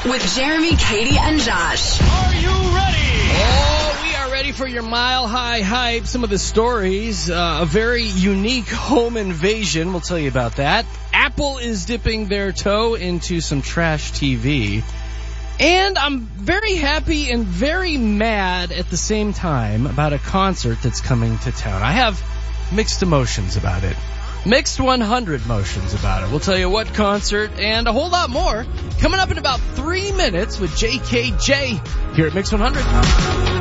with Jeremy, Katie, and Josh. Are you ready? Oh, we are ready for your Mile High Hype. Some of the stories, a very unique home invasion. We'll tell you about that. Apple is dipping their toe into some trash TV. And I'm very happy and very mad at the same time about a concert that's coming to town. I have mixed emotions about it. Mixed 100 motions about it. We'll tell you what concert and a whole lot more coming up in about 3 minutes with JKJ here at Mix 100.